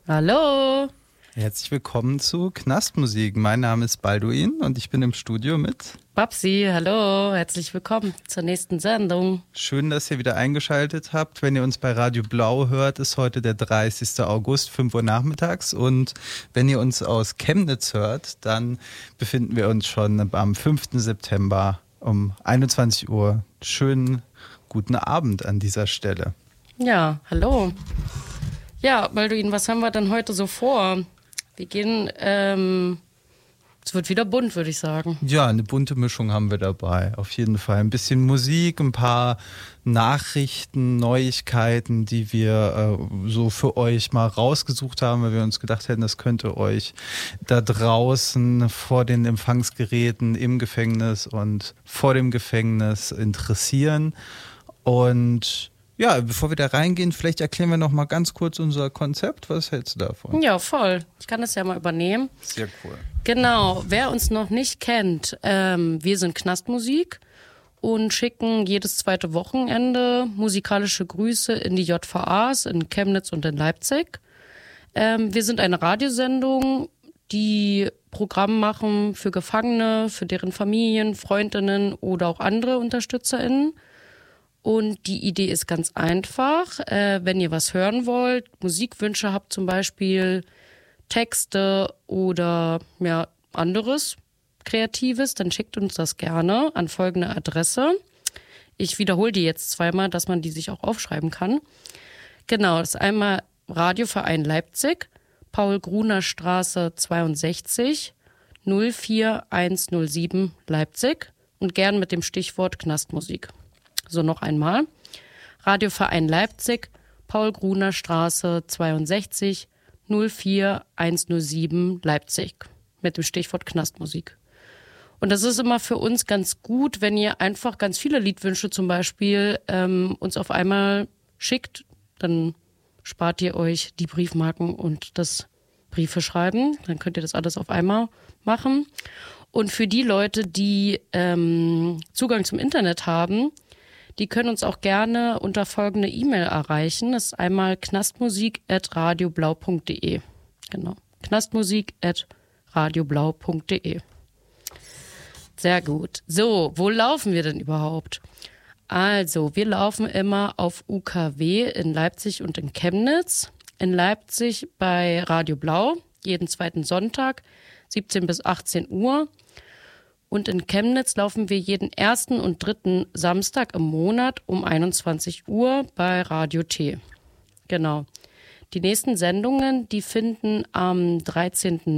Hallo. Herzlich willkommen zu Knastmusik. Mein Name ist Balduin und ich bin im Studio mit Babsi, hallo. Herzlich willkommen zur nächsten Sendung. Schön, dass ihr wieder eingeschaltet habt. Wenn ihr uns bei Radio Blau hört, ist heute der 30. August, 5 Uhr nachmittags. Und wenn ihr uns aus Chemnitz hört, dann befinden wir uns schon am 5. September um 21 Uhr. Schönen guten Abend an dieser Stelle. Ja, hallo. Ja, Balduin, was haben wir denn heute so vor? Wir gehen, es wird wieder bunt, würde ich sagen. Ja, eine bunte Mischung haben wir dabei, auf jeden Fall. Ein bisschen Musik, ein paar Nachrichten, Neuigkeiten, die wir so für euch mal rausgesucht haben, weil wir uns gedacht hätten, das könnte euch da draußen vor den Empfangsgeräten im Gefängnis und vor dem Gefängnis interessieren. Und ja, bevor wir da reingehen, vielleicht erklären wir noch mal ganz kurz unser Konzept. Was hältst du davon? Ja, voll. Ich kann das ja mal übernehmen. Sehr cool. Genau, wer uns noch nicht kennt, wir sind Knastmusik und schicken jedes zweite Wochenende musikalische Grüße in die JVAs in Chemnitz und in Leipzig. Wir sind eine Radiosendung, die Programm machen für Gefangene, für deren Familien, Freundinnen oder auch andere UnterstützerInnen. Und die Idee ist ganz einfach. Wenn ihr was hören wollt, Musikwünsche habt zum Beispiel, Texte oder ja, anderes Kreatives, dann schickt uns das gerne an folgende Adresse. Ich wiederhole die jetzt zweimal, dass man die sich auch aufschreiben kann. Genau, das ist einmal Radioverein Leipzig, Paul-Gruner-Straße 62, 04107 Leipzig und gern mit dem Stichwort Knastmusik. So, noch einmal. Radioverein Leipzig, Paul-Gruner-Straße 62, 04107 Leipzig. Mit dem Stichwort Knastmusik. Und das ist immer für uns ganz gut, wenn ihr einfach ganz viele Liedwünsche zum Beispiel uns auf einmal schickt. Dann spart ihr euch die Briefmarken und das Briefe schreiben. Dann könnt ihr das alles auf einmal machen. Und für die Leute, die Zugang zum Internet haben, die können uns auch gerne unter folgende E-Mail erreichen. Das ist einmal knastmusik@radioblau.de. Genau. knastmusik@radioblau.de. Sehr gut. So, wo laufen wir denn überhaupt? Also, wir laufen immer auf UKW in Leipzig und in Chemnitz. In Leipzig bei Radio Blau, jeden zweiten Sonntag, 17 bis 18 Uhr. Und in Chemnitz laufen wir jeden ersten und dritten Samstag im Monat um 21 Uhr bei Radio T. Genau. Die nächsten Sendungen, die finden am 13.